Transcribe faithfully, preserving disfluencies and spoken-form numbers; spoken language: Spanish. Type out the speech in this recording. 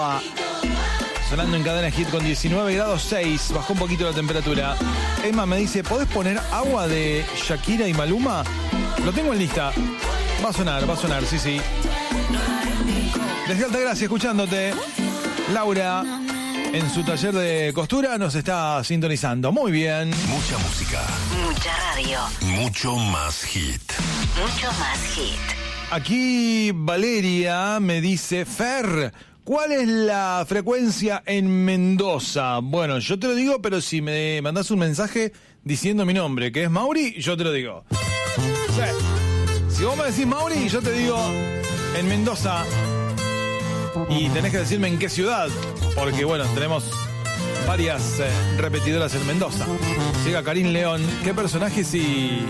Sonando en Cadena Hit con diecinueve grados seis. Bajó un poquito la temperatura. Emma me dice, ¿podés poner agua de Shakira y Maluma? Lo tengo en lista. Va a sonar, va a sonar, sí, sí. Desde Altagracia, escuchándote. Laura, en su taller de costura, nos está sintonizando. Muy bien. Mucha música. Mucha radio. Mucho más hit. Mucho más hit. Aquí Valeria me dice, Fer, ¿cuál es la frecuencia en Mendoza? Bueno, yo te lo digo, pero si me mandás un mensaje diciendo mi nombre, que es Mauri, yo te lo digo. Sí. Si vos me decís Mauri, yo te digo en Mendoza. Y tenés que decirme en qué ciudad, porque bueno, tenemos varias eh, repetidoras en Mendoza. Llega Karim León. ¿Qué personaje si